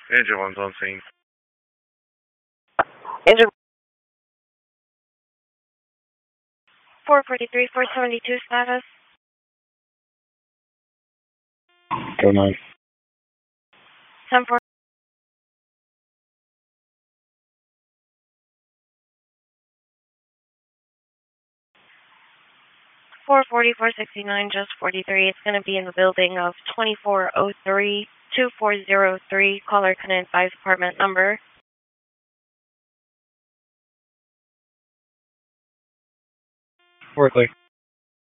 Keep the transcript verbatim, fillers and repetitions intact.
Angel one's on scene. Engine four forty-three, four seventy-two status. Go nine. ten four. four forty, four sixty-nine, just forty-three. It's going to be in the building of twenty-four oh three, two four zero three. Caller can advise apartment number. Fourthly.